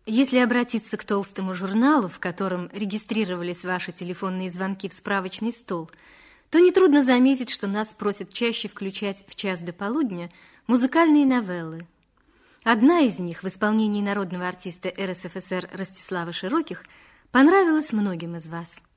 Если обратиться к толстому журналу, в котором регистрировались ваши телефонные звонки в справочный стол, то нетрудно заметить, что нас просят чаще включать в час до полудня музыкальные новеллы. Одна из них в исполнении народного артиста РСФСР Ростислава Широких понравилась многим из вас.